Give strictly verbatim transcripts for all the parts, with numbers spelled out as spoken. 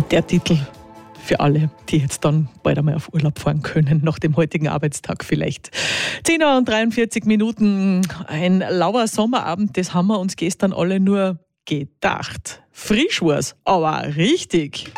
Der Titel für alle, die jetzt dann bald einmal auf Urlaub fahren können, nach dem heutigen Arbeitstag vielleicht. zehn Uhr und dreiundvierzig Minuten, ein lauer Sommerabend, das haben wir uns gestern alle nur gedacht. Frisch war's, aber richtig.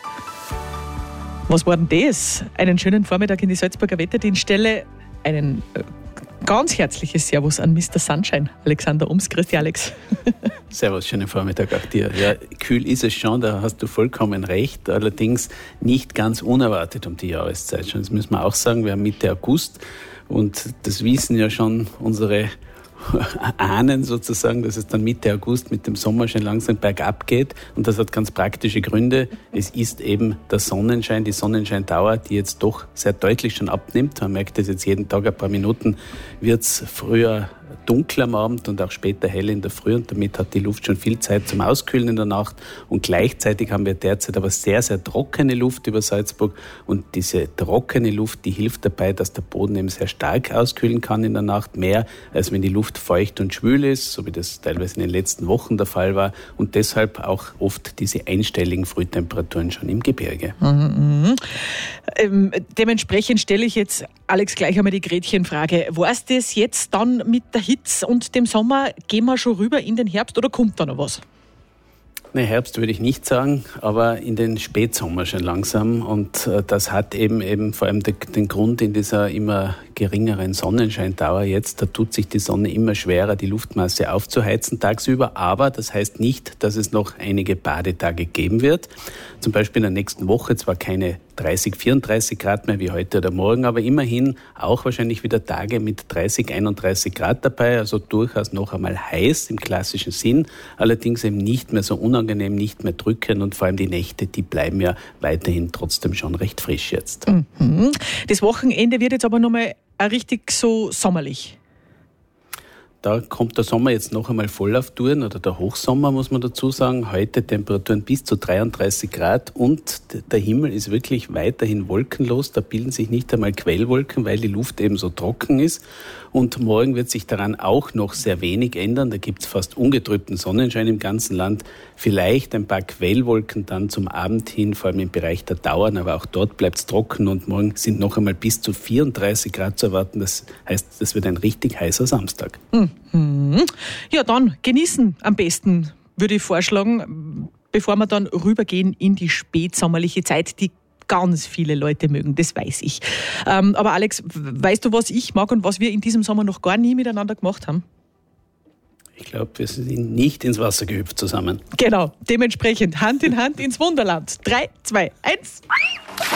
Was war denn das? Einen schönen Vormittag in die Salzburger Wetterdienststelle. Einen äh, ganz herzliches Servus an Mister Sunshine, Alexander Umst. Grüß dich, Alex. Servus, schönen Vormittag auch dir. Ja, kühl ist es schon, da hast du vollkommen recht. Allerdings nicht ganz unerwartet um die Jahreszeit schon. Das müssen wir auch sagen, wir haben Mitte August und das wissen ja schon unsere Ahnen sozusagen, dass es dann Mitte August mit dem Sommer schon langsam bergab geht. Und das hat ganz praktische Gründe. Es ist eben der Sonnenschein, die Sonnenscheindauer, die jetzt doch sehr deutlich schon abnimmt. Man merkt das jetzt jeden Tag, ein paar Minuten wird es früher dunkel am Abend und auch später hell in der Früh. Und damit hat die Luft schon viel Zeit zum Auskühlen in der Nacht. Und gleichzeitig haben wir derzeit aber sehr, sehr trockene Luft über Salzburg. Und diese trockene Luft, die hilft dabei, dass der Boden eben sehr stark auskühlen kann in der Nacht. Mehr, als wenn die Luft feucht und schwül ist, so wie das teilweise in den letzten Wochen der Fall war. Und deshalb auch oft diese einstelligen Frühtemperaturen schon im Gebirge. Mhm. Ähm, dementsprechend stelle ich jetzt, Alex, gleich einmal die Gretchenfrage. War es das jetzt dann mit der Hitze und dem Sommer, gehen wir schon rüber in den Herbst oder kommt da noch was? Ne, Herbst würde ich nicht sagen, aber in den Spätsommer schon langsam. Und äh, das hat eben eben vor allem de, den Grund in dieser immer geringeren Sonnenscheindauer jetzt. Da tut sich die Sonne immer schwerer, die Luftmasse aufzuheizen tagsüber. Aber das heißt nicht, dass es noch einige Badetage geben wird. Zum Beispiel in der nächsten Woche zwar keine dreißig, vierunddreißig Grad mehr wie heute oder morgen, aber immerhin auch wahrscheinlich wieder Tage mit dreißig, einunddreißig Grad dabei, also durchaus noch einmal heiß im klassischen Sinn, allerdings eben nicht mehr so unangenehm, nicht mehr drückend und vor allem die Nächte, die bleiben ja weiterhin trotzdem schon recht frisch jetzt. Mhm. Das Wochenende wird jetzt aber nochmal richtig so sommerlich. Da kommt der Sommer jetzt noch einmal voll auf Touren, oder der Hochsommer, muss man dazu sagen. Heute Temperaturen bis zu dreiunddreißig Grad und der Himmel ist wirklich weiterhin wolkenlos. Da bilden sich nicht einmal Quellwolken, weil die Luft eben so trocken ist. Und morgen wird sich daran auch noch sehr wenig ändern. Da gibt es fast ungetrübten Sonnenschein im ganzen Land. Vielleicht ein paar Quellwolken dann zum Abend hin, vor allem im Bereich der Dauern, aber auch dort bleibt es trocken und morgen sind noch einmal bis zu vierunddreißig Grad zu erwarten. Das heißt, das wird ein richtig heißer Samstag. Mhm. Ja, dann genießen am besten, würde ich vorschlagen, bevor wir dann rübergehen in die spätsommerliche Zeit, die ganz viele Leute mögen, das weiß ich. Ähm, aber Alex, weißt du, was ich mag und was wir in diesem Sommer noch gar nie miteinander gemacht haben? Ich glaube, wir sind nicht ins Wasser gehüpft zusammen. Genau, dementsprechend Hand in Hand ins Wunderland. Drei, zwei, eins...